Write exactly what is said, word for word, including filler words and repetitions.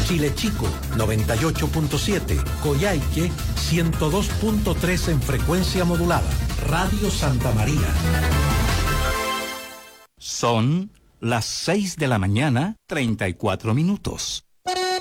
Chile Chico, noventa y ocho punto siete. Coyhaique, ciento dos punto tres en frecuencia modulada. Radio Santa María. Son las seis de la mañana, treinta y cuatro minutos.